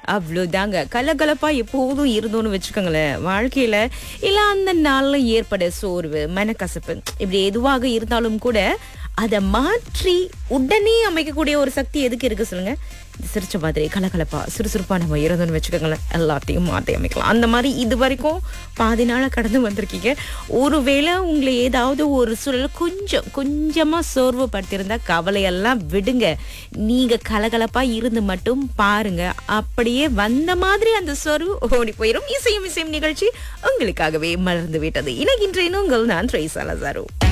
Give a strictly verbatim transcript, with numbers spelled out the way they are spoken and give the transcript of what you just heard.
அவ்வளவுதாங்க. கலகலப்பா எப்போதும் இருந்தோம்னு வச்சுக்கோங்களேன் வாழ்க்கையில, இல்ல அந்த நாள்ல ஏற்பட சோர்வு, மனக்கசப்பு இப்படி எதுவாக இருந்தாலும் கூட அதை மாற்றி உடனே அமைக்கக்கூடிய ஒரு சக்தி எதுக்கு இருக்கு சொல்லுங்க? சிரிச்ச மாதிரி கலகலப்பா சுறுசுறுப்பா நம்ம இருந்தோம்னு வச்சுக்கோங்களேன், எல்லாத்தையும் மாற்றி அமைக்கலாம். அந்த மாதிரி இது வரைக்கும் பாதி நாள கடந்து வந்திருக்கீங்க. ஒருவேளை உங்களை ஏதாவது ஒரு சூழல் கொஞ்சம் கொஞ்சமா சோர்வு படுத்திருந்தா கவலையெல்லாம் விடுங்க. நீங்க கலகலப்பா இருந்து மட்டும் பாருங்க, அப்படியே வந்த மாதிரி அந்த சோர்வு ஓடி போயிடும். இசையும் இசையும் நிகழ்ச்சி உங்களுக்காகவே மலர்ந்து விட்டது. இணைகின்றேன் உங்கள் நான் ட்ரேசா லசாரோ.